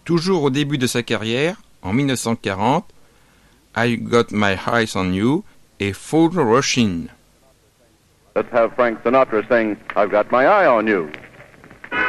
Toujours au début de sa carrière, en 1940, I Got My Eyes on You et Full Rushing. Let's have Frank Sinatra sing I've Got My Eye on You.